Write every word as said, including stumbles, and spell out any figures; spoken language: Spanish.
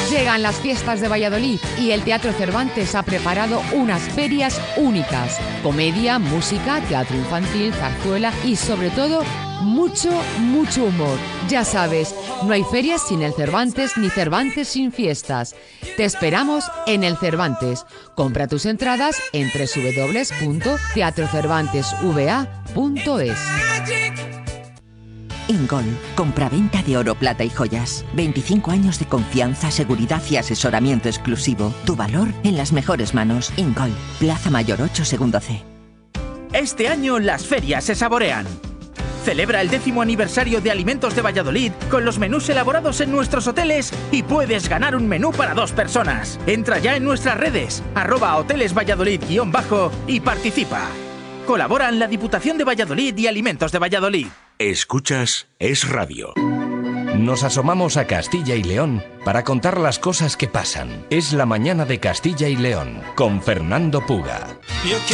Llegan las fiestas de Valladolid y el Teatro Cervantes ha preparado unas ferias únicas. Comedia, música, teatro infantil, zarzuela y sobre todo mucho, mucho humor. Ya sabes, no hay ferias sin el Cervantes ni Cervantes sin fiestas. Te esperamos en el Cervantes. Compra tus entradas en doble u doble u doble u punto teatro cervantes v a punto es. Ingol, compraventa de oro, plata y joyas. veinticinco años de confianza, seguridad y asesoramiento exclusivo. Tu valor en las mejores manos. Ingol, Plaza Mayor ocho, segundo C. Este año las ferias se saborean. Celebra el décimo aniversario de Alimentos de Valladolid con los menús elaborados en nuestros hoteles y puedes ganar un menú para dos personas. Entra ya en nuestras redes, arroba hoteles Valladolid guión bajo y participa. Colaboran la Diputación de Valladolid y Alimentos de Valladolid. Escuchas Es Radio. Nos asomamos a Castilla y León para contar las cosas que pasan. Es la mañana de Castilla y León con Fernando Puga.